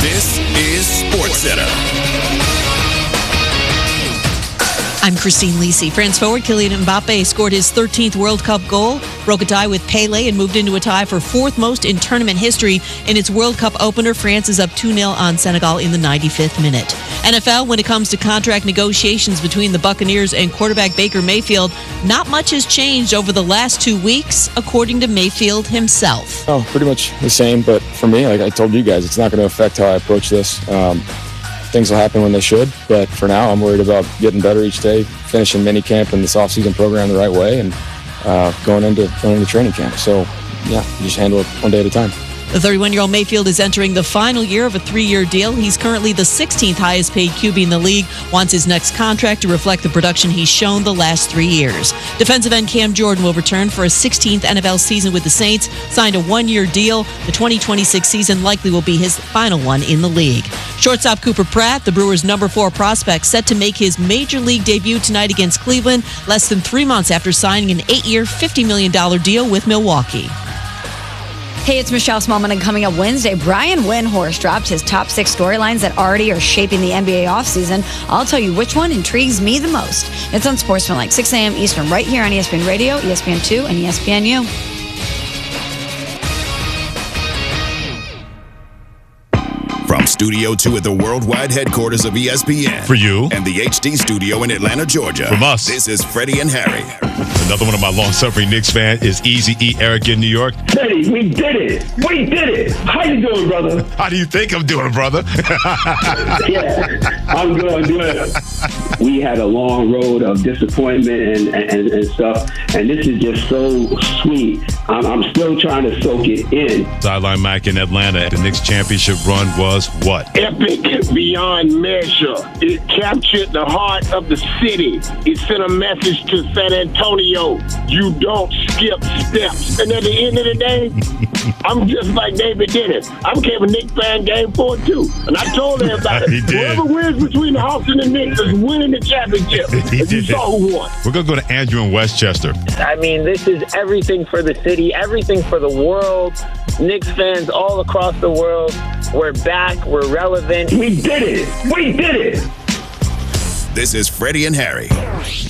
This is SportsCenter. I'm Christine Lisi. France forward Kylian Mbappe scored his 13th World Cup goal, broke a tie with Pele, and moved into a tie for fourth most in tournament history. In its World Cup opener, France is up 2-0 on Senegal in the 95th minute. NFL, when it comes to contract negotiations between the Buccaneers and quarterback Baker Mayfield, not much has changed over the last 2 weeks, according to Mayfield himself. Oh, pretty much the same, but for me, like I told you guys, it's not going to affect how I approach this. Things will happen when they should, but for now, I'm worried about getting better each day, finishing minicamp and this off-season program the right way, and going into training camp. So, yeah, you just handle it one day at a time. The 31-year-old Mayfield is entering the final year of a 3-year deal. He's currently the 16th highest-paid QB in the league, wants his next contract to reflect the production he's shown the last 3 years. Defensive end Cam Jordan will return for a 16th NFL season with the Saints, signed a 1-year deal. The 2026 season likely will be his final one in the league. Shortstop Cooper Pratt, the Brewers' number 4 prospect, set to make his major league debut tonight against Cleveland, less than 3 months after signing an 8-year, $50 million deal with Milwaukee. Hey, it's Michelle Smallman, and coming up Wednesday, Brian Windhorst dropped his top 6 storylines that already are shaping the NBA offseason. I'll tell you which one intrigues me the most. It's on Sportsmanlike, 6 a.m. Eastern, right here on ESPN Radio, ESPN2, and ESPNU. From Studio 2 at the worldwide headquarters of ESPN. For you. And the HD studio in Atlanta, Georgia. From us. This is Freddie and Harry. Another one of my long-suffering Knicks fans is Eazy-E Eric in New York. Freddie, we did it. We did it. How you doing, brother? How do you think I'm doing, brother? Yeah, I'm good. We had a long road of disappointment and stuff, and this is just so sweet. I'm still trying to soak it in. Sideline Mike in Atlanta. The Knicks championship run was what? Epic beyond measure. It captured the heart of the city. It sent a message to San Antonio. You don't skip steps. And at the end of the day, I'm just like David Dennis. I became a Knicks fan game 4 too. And I told everybody, whoever wins between the Hawks and the Knicks is winning the championship. And you saw who won. We're going to go to Andrew in Westchester. I mean, this is everything for the city, everything for the world. Knicks fans all across the world. We're back. We're relevant. We did it. We did it. This is Freddie and Harry.